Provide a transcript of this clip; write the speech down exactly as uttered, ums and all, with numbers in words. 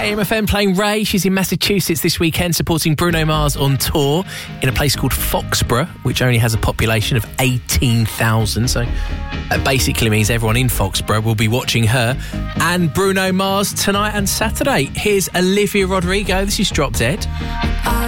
A M F M playing Ray. She's in Massachusetts this weekend supporting Bruno Mars on tour in a place called Foxborough, which only has a population of eighteen thousand. So that basically means everyone in Foxborough will be watching her and Bruno Mars tonight and Saturday. Here's Olivia Rodrigo. This is Drop Dead.